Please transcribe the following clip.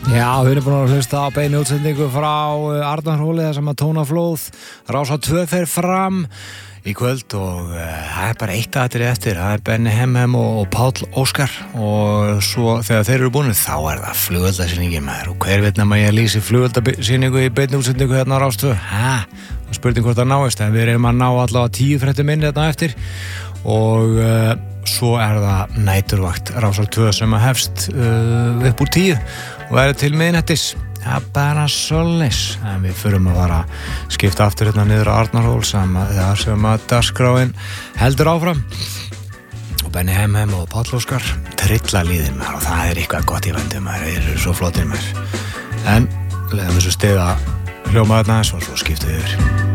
Já, við erum búin að hlusta á beinu útsendingu frá Arnarhóli þar sem að tónaflóð Rás á 2 fer fram í kvöld og það bara eitt atriði eftir, það Benny Hemhem og Páll Óskar og svo þegar þeir eru búin þá það flugeldasýningi maður og hver veit nema ég lýsi flugeldasýningu í beinu útsendingu hérna á Rás 2 og spurning hvort það náist en við erum að ná allavega 10 fréttum inn hérna eftir og svo það næturvakt Rásar 2 sem að hefst upp úr 10 og verður til miðnættis bara svoleiðis en við förum að fara að skipta aftur hérna niður á Arnarhól sem að dagskráin heldur áfram og Benny Hemhem og Páll Óskar trilla liðin maður og það eitthvað gott í vendum maður, þeir eru svo flottir maður en leiðum þessu stiga hljóma þarna og svo skiptum við yfir